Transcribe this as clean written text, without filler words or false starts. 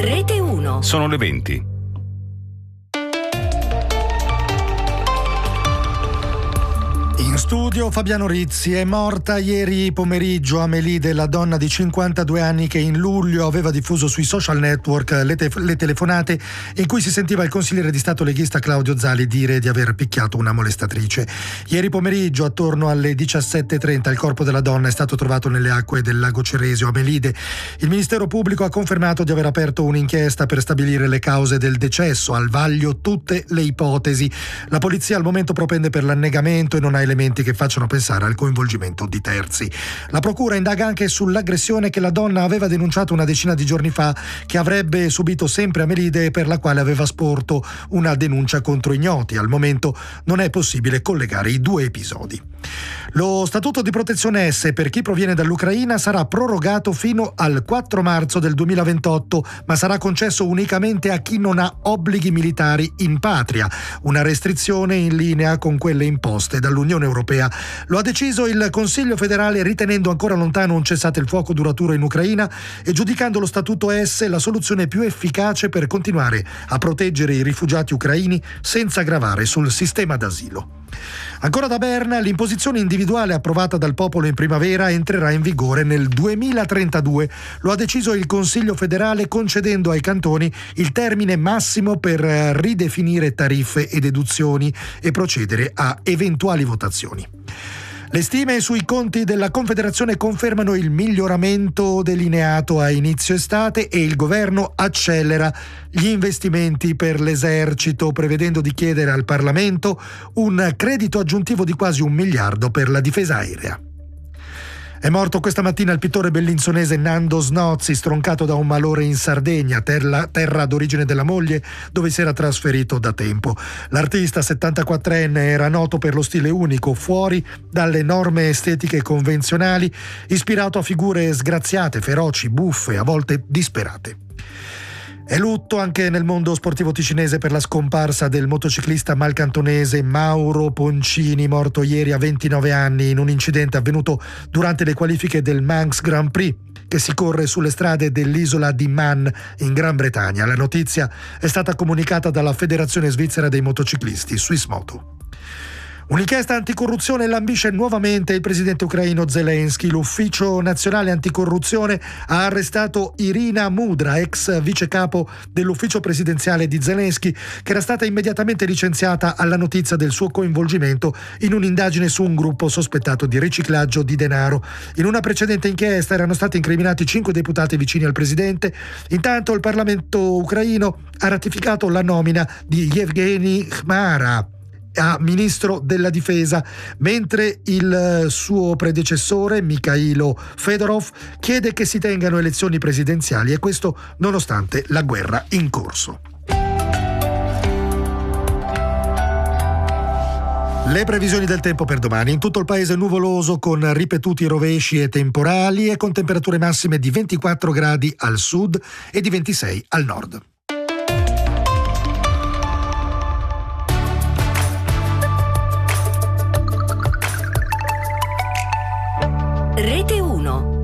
Rete 1. Sono le 20. In studio Fabiano Rizzi. È morta ieri pomeriggio Amelide, la donna di 52 anni che in luglio aveva diffuso sui social network le telefonate in cui si sentiva il consigliere di Stato leghista Claudio Zali dire di aver picchiato una molestatrice. Ieri pomeriggio, attorno alle 17:30, il corpo della donna è stato trovato nelle acque del lago Ceresio. Amelide. Il Ministero Pubblico ha confermato di aver aperto un'inchiesta per stabilire le cause del decesso, al vaglio tutte le ipotesi. La polizia al momento propende per l'annegamento e non ha elementi che facciano pensare al coinvolgimento di terzi. La procura indaga anche sull'aggressione che la donna aveva denunciato una decina di giorni fa, che avrebbe subito sempre Amelide e per la quale aveva sporto una denuncia contro ignoti. Al momento non è possibile collegare i due episodi. Lo statuto di protezione S per chi proviene dall'Ucraina sarà prorogato fino al 4 marzo del 2028, ma sarà concesso unicamente a chi non ha obblighi militari in patria, una restrizione in linea con quelle imposte dall'Unione Europea. Lo ha deciso il Consiglio federale, ritenendo ancora lontano un cessate il fuoco duraturo in Ucraina e giudicando lo statuto S la soluzione più efficace per continuare a proteggere i rifugiati ucraini senza gravare sul sistema d'asilo. Ancora da Berna, l'imposizione individuale approvata dal popolo in primavera entrerà in vigore nel 2032. Lo ha deciso il Consiglio federale, concedendo ai cantoni il termine massimo per ridefinire tariffe e deduzioni e procedere a eventuali votazioni. Le stime sui conti della Confederazione confermano il miglioramento delineato a inizio estate e il governo accelera gli investimenti per l'esercito, prevedendo di chiedere al Parlamento un credito aggiuntivo di quasi 1 miliardo per la difesa aerea. È morto questa mattina il pittore bellinzonese Nando Snozzi, stroncato da un malore in Sardegna, terra d'origine della moglie, dove si era trasferito da tempo. L'artista 74enne era noto per lo stile unico, fuori dalle norme estetiche convenzionali, ispirato a figure sgraziate, feroci, buffe, a volte disperate. È lutto anche nel mondo sportivo ticinese per la scomparsa del motociclista malcantonese Mauro Poncini, morto ieri a 29 anni in un incidente avvenuto durante le qualifiche del Manx Grand Prix, che si corre sulle strade dell'isola di Man in Gran Bretagna. La notizia è stata comunicata dalla Federazione Svizzera dei Motociclisti, Swissmoto. Un'inchiesta anticorruzione lambisce nuovamente il presidente ucraino Zelensky. L'Ufficio Nazionale Anticorruzione ha arrestato Irina Mudra, ex vicecapo dell'ufficio presidenziale di Zelensky, che era stata immediatamente licenziata alla notizia del suo coinvolgimento in un'indagine su un gruppo sospettato di riciclaggio di denaro. In una precedente inchiesta erano stati incriminati 5 deputati vicini al presidente. Intanto il Parlamento ucraino ha ratificato la nomina di Yevgeny Khmara a ministro della difesa, mentre il suo predecessore Mikhailo Fedorov chiede che si tengano elezioni presidenziali, e questo nonostante la guerra in corso. Le previsioni del tempo per domani: in tutto il paese nuvoloso con ripetuti rovesci e temporali e con temperature massime di 24 gradi al sud e di 26 al nord. Rete 1.